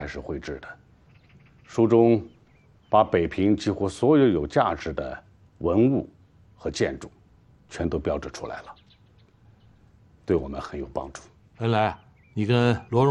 开始绘制的。书中把北平几乎所有有价值的文物和建筑，全都标志出来了，对我们很有帮助。 原来你跟罗荣